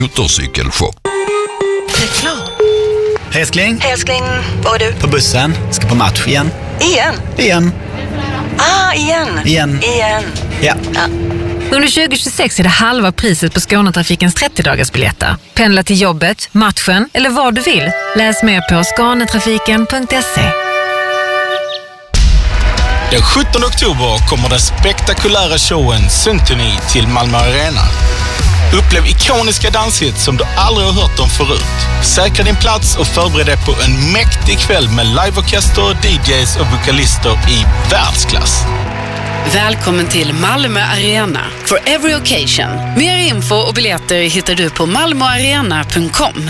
Motorcykelshop. Reklam. Hej älskling. Hej älskling, vad är du? På bussen. Ska på match igen. Igen? Igen. Ja. Under 2026 är det halva priset på Skånetrafikens 30-dagarsbiljetter. Pendla till jobbet, matchen eller vad du vill. Läs mer på skanetrafiken.se. Den 17 oktober kommer den spektakulära showen Symphony till Malmö Arena. Upplev ikoniska danshits som du aldrig har hört om förut. Säkra din plats och förbered dig på en mäktig kväll med liveorkester, DJs och vokalister i världsklass. Välkommen till Malmö Arena for every occasion. Mer info och biljetter hittar du på malmoarena.com.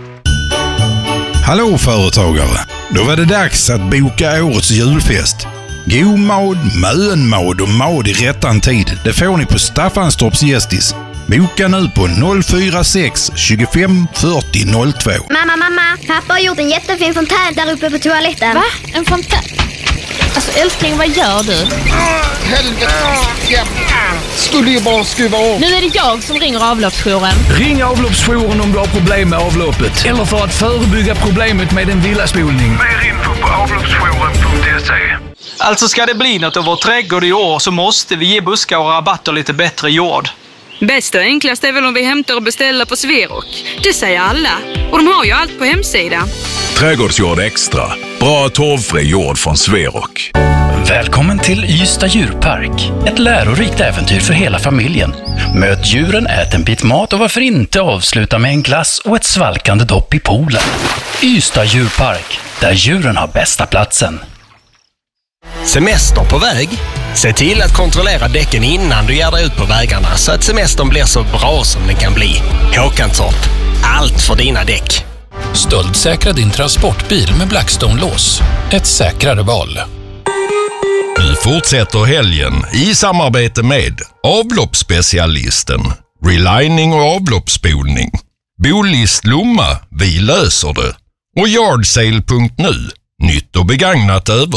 Hallå företagare! Då var det dags att boka årets julfest. God mad, mönmad och mad i rättan tid. Det får ni på Staffanstorps Gästis. Boka nu på 046 25 40 02. Mamma, pappa har gjort en jättefin fontän där uppe på toaletten. Va? En fontän? Alltså älskling, vad gör du? Helvete! Ja. Skulle ju bara skruva av. Nu är det jag som ringer avloppsjouren. Ring avloppsjouren om du har problem med avloppet. Eller för att förebygga problemet med en villaspolning. Mer info på avloppsjouren.se. Alltså ska det bli något av vår trädgård i år så måste vi ge buskar och rabatter lite bättre jord. Bäst och enklast är väl om vi hämtar och beställer på Sverok. Det säger alla. Och de har ju allt på hemsidan. Trädgårdsjord extra. Bra torvfri jord från Sverok. Välkommen till Ystad djurpark. Ett lärorikt äventyr för hela familjen. Möt djuren, ät en bit mat och varför inte avsluta med en glass och ett svalkande dopp i poolen. Ystad djurpark, där djuren har bästa platsen. Semester på väg? Se till att kontrollera däcken innan du ger dig ut på vägarna så att semestern blir så bra som den kan bli. Håkantorp. Allt för dina däck. Stöldsäkra din transportbil med Blackstone-lås. Ett säkrare val. Nu fortsätter helgen i samarbete med avloppsspecialisten, relining och avloppsspolning, Bolist Lomma, vi löser det, och Yardsale.nu, nytt och begagnat över